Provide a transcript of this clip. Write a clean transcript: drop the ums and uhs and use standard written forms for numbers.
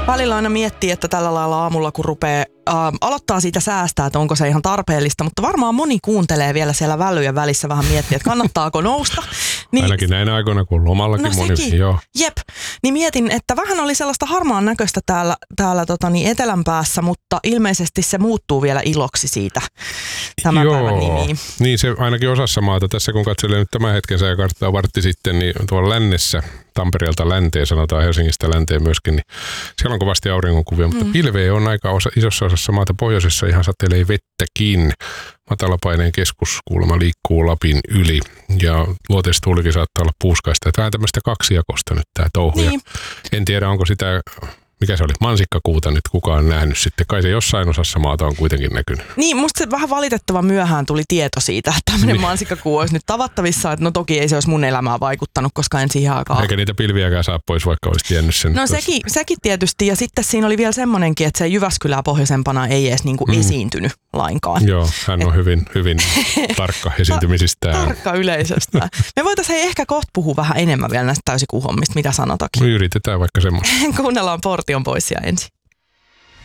Välillä aina miettii, että tällä lailla aamulla kun rupeaa aloittaa siitä säästää, että onko se ihan tarpeellista, mutta varmaan moni kuuntelee vielä siellä välyjen välissä vähän miettiä, että kannattaako nousta. Niin, ainakin näinä aikoina, kun lomallakin moni. Joo. Jep, niin mietin, että vähän oli sellaista harmaan näköistä täällä etelän päässä, mutta ilmeisesti se muuttuu vielä iloksi siitä tämän päivän nimiin. Niin se ainakin osassa maata. Tässä kun katselen nyt tämän hetken sääkarttaa vartti sitten, niin tuolla lännessä, Tampereelta länteen, sanotaan Helsingistä länteen myöskin, niin siellä on kovasti auringonkuvia, mutta pilveä on aika isossa osassa maata. Pohjoisessa ihan satelee vettäkin. Matalapaineen keskus kuulemma liikkuu Lapin yli ja luoteistuulikin saattaa olla puuskaista. Että vähän tämmöistä kaksijakosta nyt tämä touhu. Niin. En tiedä, onko sitä, mikä se oli, mansikkakuuta nyt kukaan nähnyt sitten. Kai se jossain osassa maata on kuitenkin näkynyt. Niin, musta se vähän valitettavan myöhään tuli tieto siitä, että tämmöinen mansikkakuu olisi nyt tavattavissa. Että no toki ei se olisi mun elämään vaikuttanut, koska en siihen aikaan. Eikä niitä pilviäkään saa pois, vaikka olisi tiennyt sen. No sekin tietysti. Ja sitten siinä oli vielä semmoinenkin, että se Jyväskylää pohjoisempana ei edes niinku esiintynyt lainkaan. Joo, hän on hyvin tarkka esiintymisistään. Tarkka yleisöstä. Me voitaisiin ehkä kohta puhua vähän enemmän vielä näistä täysikuuhommista, mitä sanotakin. No yritetään vaikka semmoista. Kuunnellaan Portion Boysia ensin.